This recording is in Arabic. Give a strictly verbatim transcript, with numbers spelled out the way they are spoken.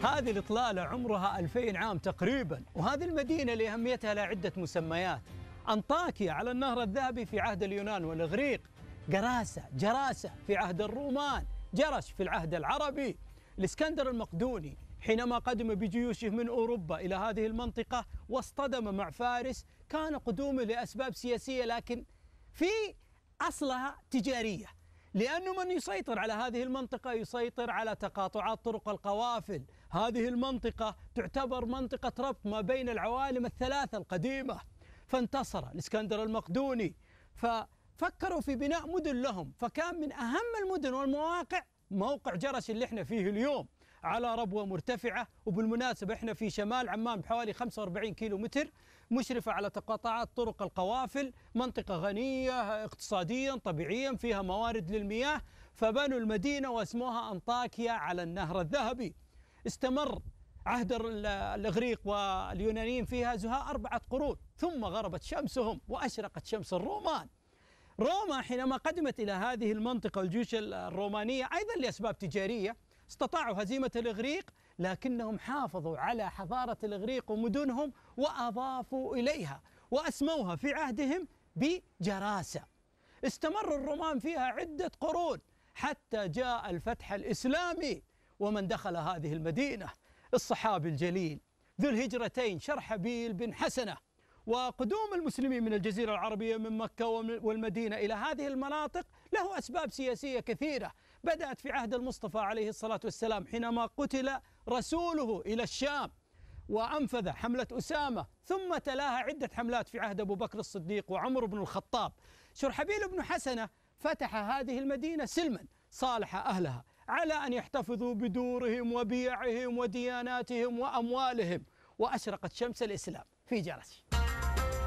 هذه الإطلالة عمرها ألفين عام تقريبا، وهذه المدينة لأهميتها لها عدة مسميات. أنطاكيا على النهر الذهبي في عهد اليونان والإغريق، قراسة جراسة في عهد الرومان، جرش في العهد العربي. الإسكندر المقدوني حينما قدم بجيوشه من أوروبا إلى هذه المنطقة واصطدم مع فارس، كان قدومه لأسباب سياسية لكن في أصلها تجارية، لأنه من يسيطر على هذه المنطقة يسيطر على تقاطعات طرق القوافل. هذه المنطقة تعتبر منطقة ربط ما بين العوالم الثلاثة القديمة. فانتصر الإسكندر المقدوني، ففكروا في بناء مدن لهم، فكان من أهم المدن والمواقع موقع جرش اللي احنا فيه اليوم، على ربوة مرتفعة. وبالمناسبة احنا في شمال عمان بحوالي خمسة وأربعين كيلو متر، مشرفة على تقاطعات طرق القوافل، منطقة غنية اقتصاديا طبيعيا فيها موارد للمياه، فبنوا المدينة واسموها أنطاكيا على النهر الذهبي. استمر عهد الإغريق واليونانيين فيها زهاء أربعة قرون، ثم غربت شمسهم وأشرقت شمس الرومان. روما حينما قدمت إلى هذه المنطقة الجيوش الرومانية أيضا لأسباب تجارية، استطاعوا هزيمة الإغريق، لكنهم حافظوا على حضارة الإغريق ومدنهم وأضافوا إليها وأسموها في عهدهم بجراسة. استمر الرومان فيها عدة قرون حتى جاء الفتح الإسلامي، ومن دخل هذه المدينة الصحابي الجليل ذو الهجرتين شرحبيل بن حسنة. وقدوم المسلمين من الجزيرة العربية من مكة والمدينة إلى هذه المناطق له أسباب سياسية كثيرة، بدأت في عهد المصطفى عليه الصلاة والسلام حينما قتل رسوله إلى الشام وأنفذ حملة أسامة، ثم تلاها عدة حملات في عهد أبو بكر الصديق وعمر بن الخطاب. شرحبيل بن حسنة فتح هذه المدينة سلما، صالح أهلها على أن يحتفظوا بدورهم وبيعهم ودياناتهم وأموالهم، وأشرقت شمس الإسلام في جرش.